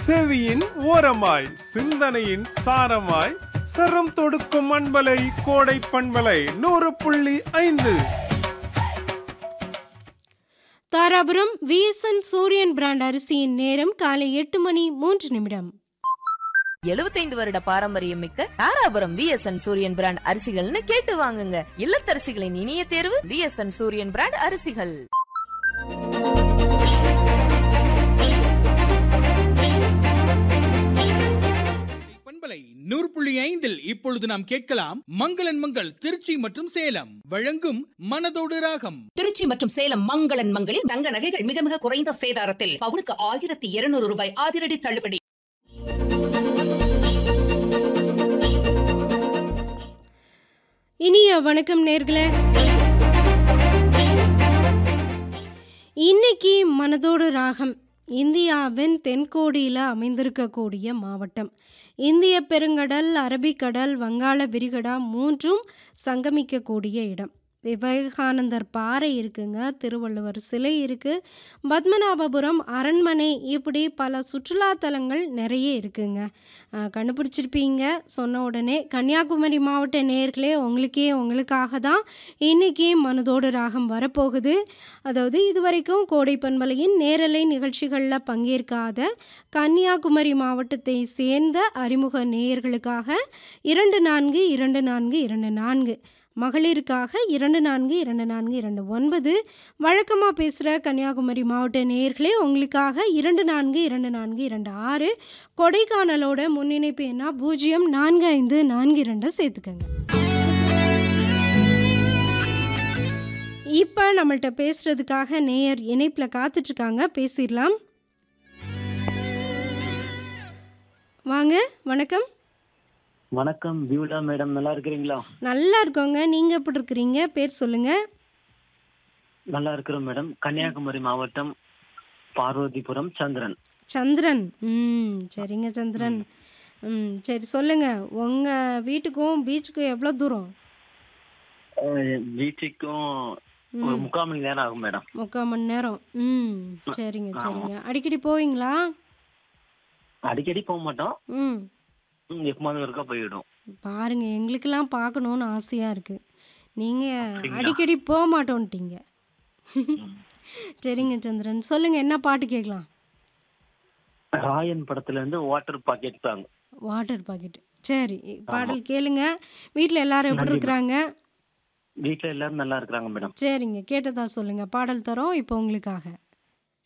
செவியின் ஓரமாய் சிந்தனையின் சாரமாய் சரம் தொடுக்கும் அன்பலை கோடை பண்பலை 100.5. தாராபுரம் விஎஸ்என் சூரியன் பிராண்ட் அரிசியின் நேரம் காலை 8:03. 75 வருட பாரம்பரியம் மிக்க தாராபுரம் விஎஸ்என் சூரியன் பிராண்ட் அரிசிகள்னு கேட்டு வாங்குங்க. இல்லத்தரசிகளின் இனிய தேர்வு விஎஸ்என் சூரியன் பிராண்ட் அரிசிகள். பண்பலை 100.5 இப்பொழுது நாம் கேட்கலாம் மங்களன் மங்கள் திருச்சி மற்றும் சேலம் வழங்கும் மனதோடு ராகம். திருச்சி மற்றும் சேலம் மங்களன் மங்களில் தங்க நகைகள் மிக மிக குறைந்த சேதாரத்தில் பவுனுக்கு 1200 ரூபாய் அதிரடி தள்ளுபடி. இனிய வணக்கம் நேர்களே. இன்னைக்கு மனதோடு ராகம் இந்தியாவின் தென்கோடியில் அமைந்திருக்கக்கூடிய மாவட்டம். இந்திய பெருங்கடல், அரபிக்கடல், வங்காள விரிகுடா மூன்றும் சங்கமிக்கக்கூடிய இடம். விவேகானந்தர் பாறை இருக்குங்க, திருவள்ளுவர் சிலை இருக்குது, பத்மநாபபுரம் அரண்மனை, இப்படி பல சுற்றுலாத்தலங்கள் நிறைய இருக்குங்க. கண்டுபிடிச்சிருப்பீங்க சொன்ன உடனே. கன்னியாகுமரி மாவட்ட நேயர்களே, உங்களுக்காக தான் இன்றைக்கி மனதோடு ராகம் வரப்போகுது. அதாவது இதுவரைக்கும் கோடை பண்பலையின் நேரலை நிகழ்ச்சிகளில் பங்கேற்காத கன்னியாகுமரி மாவட்டத்தை சேர்ந்த அறிமுக நேயர்களுக்காக 242424, மகளிருக்காக 242429, வழக்கமாக பேசுகிற கன்னியாகுமரி மாவட்ட நேயர்களே உங்களுக்காக 242426, கொடைக்கானலோட முன்னிணைப்பு என்ன 04542 சேர்த்துக்கங்க. இப்போ நம்மள்கிட்ட பேசுகிறதுக்காக நேயர் இணைப்பில் காத்துட்ருக்காங்க, பேசிடலாம். வாங்க, வணக்கம். வணக்கம் பியூலா மேடம், நல்லா இருக்கிறீங்களா? நல்லா இருக்கோங்க, நீங்கள் எப்படி இருக்கிறீங்க? பேர் சொல்லுங்கள். நல்லா இருக்கிறோம் மேடம். கன்னியாகுமரி மாவட்டம் பார்வதிபுரம் சந்திரன். சந்திரன், சரிங்க சந்திரன். சரி சொல்லுங்கள், உங்கள் வீட்டுக்கும் பீச்சுக்கும் எவ்வளோ தூரம்? பீச்சுக்கும் ஒரு 3/4 மணி நேரம் ஆகும் மேடம். 3/4 மணி நேரம். சரிங்க சரிங்க. அடிக்கடி போவீங்களா? அடிக்கடி போக மாட்டோம், ம் எப்போது இருக்கா போயிடும். பாருங்க, எங்களுக்கெல்லாம் பார்க்கணுன்னு ஆசையாக இருக்குது. நீங்கள் அடிக்கடி போக மாட்டோன்ட்டீங்க. சரிங்க சந்திரன், சொல்லுங்கள், என்ன பாட்டு கேட்கலாம்? ராயன் படத்துல இருந்து வாட்டர் பாக்கெட் தாங்க. Water packet. சரி, பாடல் கேளுங்க. வீட்டில் எல்லாரும் எப்படி இருக்கிறாங்க? வீட்டுல எல்லாரும் நல்லா இருக்கிறாங்க மேடம். சரிங்க, கேட்டதா சொல்லுங்கள், பாடல் தரோம் இப்போ உங்களுக்காக.